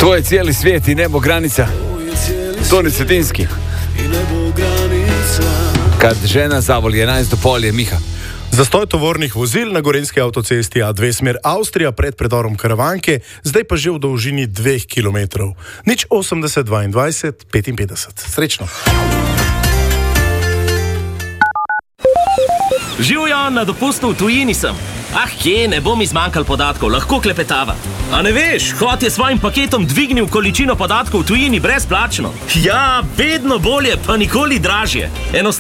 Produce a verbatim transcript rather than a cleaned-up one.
To je cijeli svijet i nebo granica. Toni Cetinski. Kad žena zavoli enajst do pol je Miha. Zastoj tovornih vozil na gorenjski avtocesti A dve smer Avstrija pred predorom Karavanke, zdaj pa že v dolžini dveh kilometrov. Nič osemdeset dvaindvajset petinpetdeset. Srečno. Živjo, na dopustu v tujini sem. Ah, kje, ne bo mi zmanjkal podatkov, lahko klepetava. A ne veš, Hot je svojim paketom dvignil količino podatkov v tujini brezplačno. Ja, vedno bolje, pa nikoli dražje. Enostavno